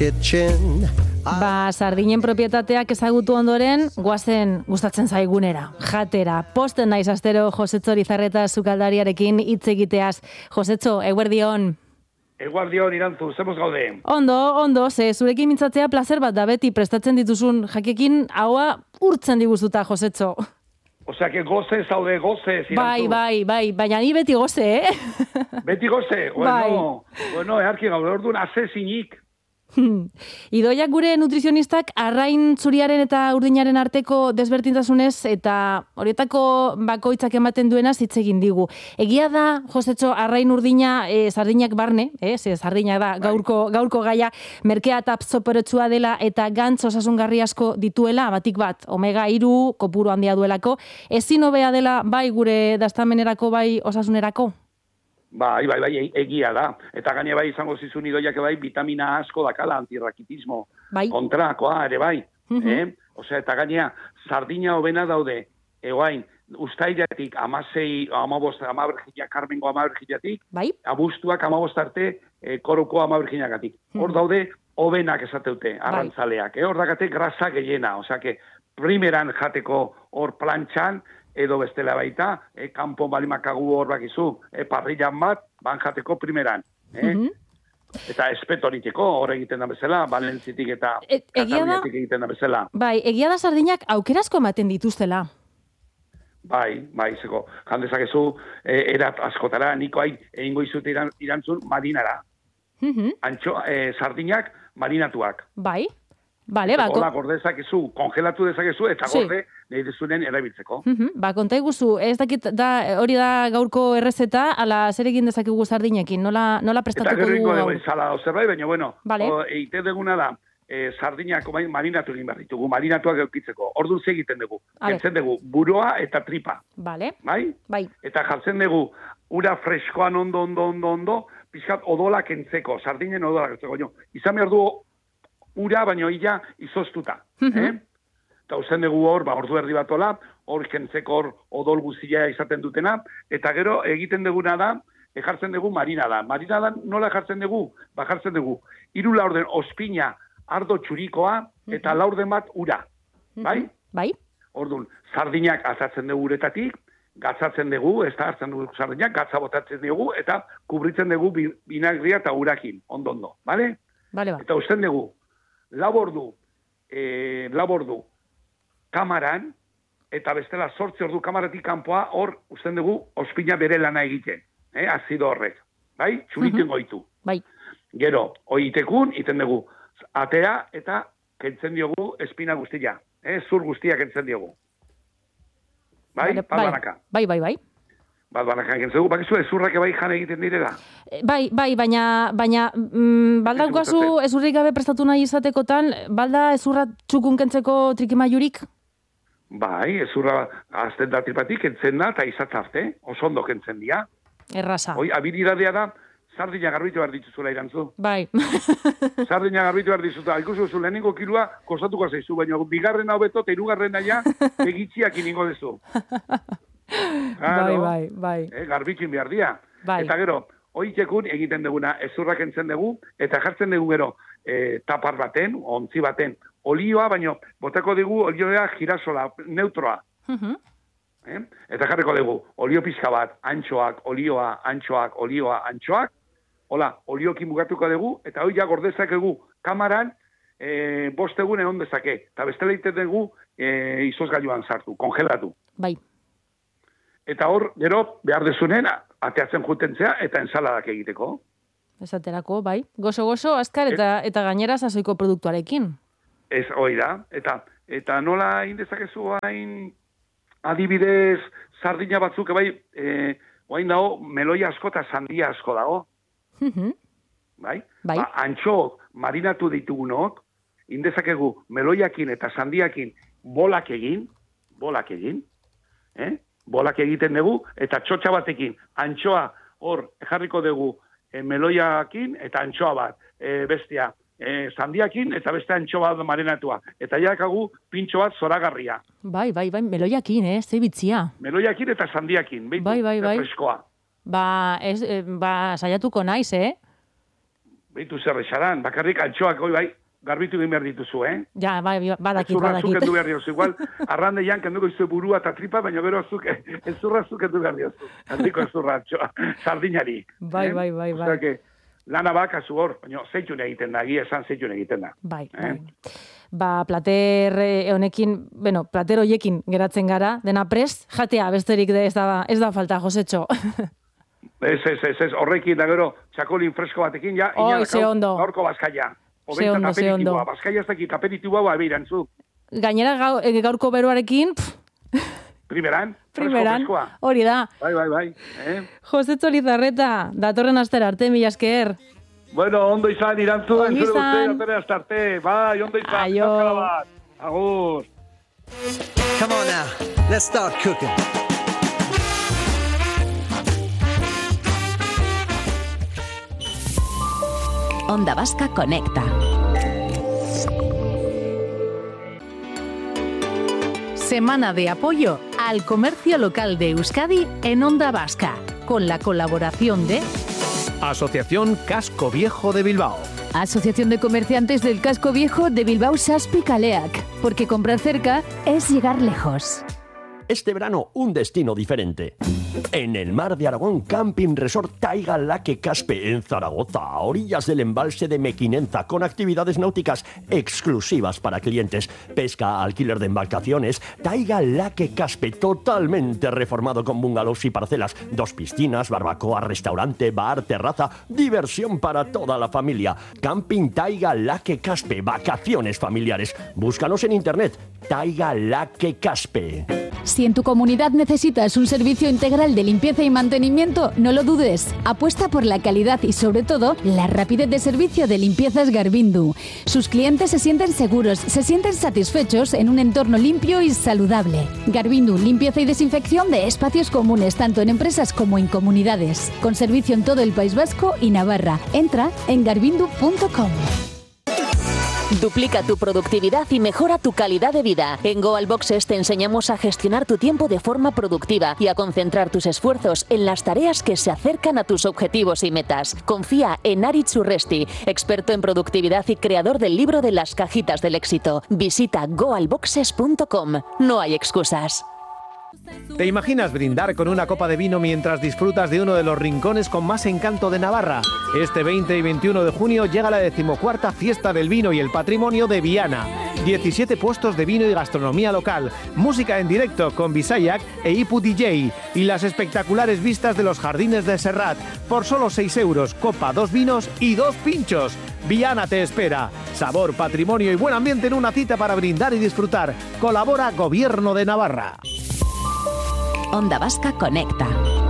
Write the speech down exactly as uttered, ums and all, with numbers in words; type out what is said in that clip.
kitchen. Ba, sardinen propietateak ezagutu ondoren, guazen gustatzen zaigunera, jatera. Posten naiz astero Josetxo Lizarreta sukaldariarekin hitz egiteaz. Josetxo, eguerdion. Eguardion irantzu, zemoz gaude? Ondo, ondo, ze zurekin mintzatzea plazer bat da beti prestatzen dituzun jakekin haua urtzen diguztuta, Josetxo. Osea, que goze zaude, goze, irantzu. Bai, bai, bai, baina ni beti goze, eh? Beti goze? Bueno, bai. Bueno, eharki gaude, orduan, ase zinik. Idoiak gure nutrizionistak arrain zuriaren eta urdinaren arteko desbertintasunez eta horietako bakoitzak ematen duena hitz egin digu. Egia da, Josetxo, arrain urdina e, sardinak barne, eh, ze sardinak da gaurko, gaurko gaia, merkea eta zoporetsua dela eta gantz osasungarri asko dituela, batik bat, omega hiru kopuru handia duelako, ezin hobea dela bai gure dastamenerako bai osasunerako? Bai, bai, bai, egia da. Eta gaine bai izango zizun idoiak bai, vitamina asko dakala, antirrakitismo bai. kontrakoa ere bai. Mm-hmm. eh? Osea, eta gainea, sardina hobena daude, egoain, ustairatik amasei, amabost, amaberginak, karmengo amaberginatik, bai. abuztuak amabost arte, e, koroko amaberginagatik. Hor mm-hmm. daude, hobenak esateute, arrantzaleak. Bai. Eh? Hor dakate, grasa gehiena. Osea, que primeran jateko hor plantxan, edo bestela baita, eh, kanpo balimakagu hor bakizu, eh, parrillan bat, ban jateko primeran. Eh? Mm-hmm. Eta espetoriteko hor egiten da bezala, Valentzitik eta e, Kataluniatik egiten da bezala. Bai, egia da sardinak aukerazko ematen dituztela. Bai, bai, zeko, jandezakezu, eh, erat askotara, niko hain, egingo izute iran, irantzun marinara. Mm-hmm. Antxo, eh, sardinak marinatuak. Bai. Vale, ba, hola, gorde dezakezu, kongelatu dezakezu, eta sí. Gorde nahi dezunen erabiltzeko. Uh-huh. Ba, konta iguzu, ez dakit, da, hori da gaurko errezeta, ala zer egin dezakegu sardinekin, nola, nola prestatuko dugu? Eta gero ingo dugu zala ozerbai, baina, bueno, vale. Eite deguna da, e, sardinak marinatu egin behar ditugu, marinatuak eukitzeko. Orduan egiten dugu, kentzen dugu buroa eta tripa. Vale. Bai? Bai. Eta jartzen dugu, ura freskoan ondo, ondo, ondo, ondo, pizkat odola kentzeko, sardinen odola kentzeko. Jo, izan behar du ura, baino illa izoztuta. Mm-hmm. eh? Eta uzen dugu hor, ba, ordu erdi batola, hor kentzeko hor odol guztia izaten dutena, eta gero egiten duguna da, jartzen dugu marinada. Marinada nola jartzen dugu? Ba, jartzen dugu, hiru laurden ospina ardo txurikoa, eta mm-hmm. laurden bat ura. Mm-hmm. Bai? Bai. Orduan, sardinak atzatzen dugu uretatik, gatzatzen dugu, ez da hartzen dugu sardinak, gatza botatzen dugu, eta kubritzen dugu binagria eta urakin, ondo-ondo. Bale? Bale, ba. Eta usten dugu, labordu, eh, labordu kamaran, eta bestela sortzi ordu kamaratik kanpoa, hor, usten dugu, ospina bere lana egiten, eh, azido horrek, bai? Txuriten uh-huh. goitu. Bai. Gero, oitekun, iten dugu, atea, eta kentzen diogu espina guztia, eh, zur guztia kentzen diogu. Bai? Bai, bai, bai, bai, bai. Bat banakan kentzegu, bakizu ezurrak ebai jan egiten direla. Bai, bai, baina, baina mm, balda guazu ezurrik gabe prestatu nahi izatekotan, balda ezurra txukun kentzeko trikimaiurik? Bai, ezurra azten da tripatik kentzen da, eta izatzarte, oso ondo kentzen dia. Erraza. Hoi, habilidadea da, sardina garbitu behar dituzula irantzu. Bai. Sardina garbitu behar dituzuta, ikusu zu lehenengo kilua kostatuko zaizu, baina bigarren hau beto, eta irugarren aia, egitziak iningo dezu. Claro, bai, bai, bai. Eh, garbikin behar dia. Bai. Eta gero, oitekun egiten duguna, ezurrak entzen dugu, eta jartzen dugu gero, e, tapar baten, ontzi baten, olioa, baino, botako dugu olioa girasola, neutroa. Uh-huh. eh? Eta jarriko dugu, olio pizka bat, antxoak, olioa, antxoak, olioa, antxoak, hola, oliokin bugatuko dugu, eta hoi ja gordezak dugu kamaran, e, bost egun egon dezake, eta bestela egiten dugu e, izozgailuan sartu, kongelatu. Bai. Eta hor, gero, behar dezunen, ateatzen jutentzea, eta ensaladak egiteko. Esaterako, bai. Gozo-gozo, azkar, eta, et, eta gainera sasoiko produktuarekin. Ez, hoi da. Eta, eta nola indezakezu hain adibidez sardina batzuk, bai, e, oain dago, meloia asko eta sandia asko dago. Uh-huh. Bai? Bai. Ba, antxo marinatu ditugunok, indezakegu meloiakin eta sandiakin bolak egin, bolak egin, eh? bolak egiten dugu, eta txotxa batekin, antxoa hor jarriko dugu e, meloiakin, eta antxoa bat, e, bestia, e, sandiakin, eta beste antxoa bat marenatua. Eta jakagu pintxo bat zoragarria. Bai, bai, bai, meloiakin, eh, ze bitzia. Meloiakin eta sandiakin, behitu, bai, bai, bai. freskoa. Ba, ez, ba, saiatuko naiz, eh? Beitu zer esaran, bakarrik altxoak hoi bai, garbitu egin behar dituzu, eh? Ja, bai, badakit, ezurra badakit. Ezurra zuk endu behar diozu, igual, arrandeian kenduko izu burua eta tripa, baina gero azuk, ezurra zuk endu behar diozu. Handiko ezurra altxoa, sardinari. Bai, eh? bai, bai, bai. Osea, que, lana bakazu hor, baina zeitun egiten da, gia esan zeitun egiten da. Bai, eh? bai. Ba, plater honekin, bueno, plater hoiekin geratzen gara, dena prest, jatea besterik de ez da, ez da falta, Josetxo. Ez, ez, ez, ez, horrekin da gero, txakolin fresko batekin, ja, oh, ze ondo. gaurko bazkaia. Ze ondo, ze ondo. Bazkaia ez dakit aperitiboa, ba, beirantzu. Gainera gau, gaurko beruarekin, pff. Primeran, Primeran, freskoa. Hori da. Bai, bai, bai. Eh? Josetxo Lizarreta, datorren astera arte, mila esker. Bueno, ondo izan, irantzu, ondo izan. Datorren astarte, bai, ondo izan. Aio. Agur. Come on now, let's start cooking. Onda Vasca Conecta. Semana de apoyo al comercio local de Euskadi en Onda Vasca, con la colaboración de Asociación Casco Viejo de Bilbao. Asociación de Comerciantes del Casco Viejo de Bilbao Saspi Kaleak, porque comprar cerca es llegar lejos. Este verano, un destino diferente. En el mar de Aragón, Camping Resort Taiga Laque Caspe, en Zaragoza, a orillas del embalse de Mequinenza, con actividades náuticas exclusivas para clientes, pesca, alquiler de embarcaciones. Taiga Laque Caspe, totalmente reformado con bungalows y parcelas, dos piscinas, barbacoa, restaurante, bar, terraza, diversión para toda la familia. Camping Taiga Laque Caspe, vacaciones familiares. Búscanos en internet, Taiga Laque Caspe. Si en tu comunidad necesitas un servicio integral de limpieza y mantenimiento, no lo dudes. Apuesta por la calidad y, sobre todo, la rapidez de servicio de Limpiezas Garbindu. Sus clientes se sienten seguros, se sienten satisfechos en un entorno limpio y saludable. Garbindu, limpieza y desinfección de espacios comunes, tanto en empresas como en comunidades. Con servicio en todo el País Vasco y Navarra. Entra en garbindu punto com. Duplica tu productividad y mejora tu calidad de vida. En Goal Boxes te enseñamos a gestionar tu tiempo de forma productiva y a concentrar tus esfuerzos en las tareas que se acercan a tus objetivos y metas. Confía en Aritz Urresti, experto en productividad y creador del libro de las cajitas del éxito. Visita goal boxes punto com. No hay excusas. ¿Te imaginas brindar con una copa de vino mientras disfrutas de uno de los rincones con más encanto de Navarra? Este veinte y veintiuno de junio llega la decimocuarta Fiesta del Vino y el Patrimonio de Viana. diecisiete puestos de vino y gastronomía local, música en directo con Bisayak e Ipu D J y las espectaculares vistas de los jardines de Serrat. Por solo seis euros, copa, dos vinos y dos pinchos. Viana te espera. Sabor, patrimonio y buen ambiente en una cita para brindar y disfrutar. Colabora Gobierno de Navarra. Onda Vasca Conecta.